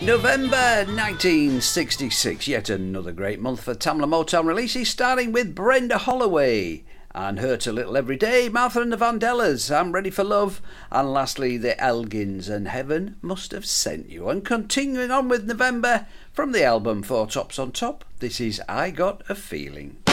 November 1966, yet another great month for Tamla Motown releases, starting with Brenda Holloway and Hurt a Little Every Day, Martha and the Vandellas, I'm Ready for Love, and lastly the Elgins and Heaven Must Have Sent You. And continuing on with November, from the album Four Tops on Top, this is I Got a Feeling.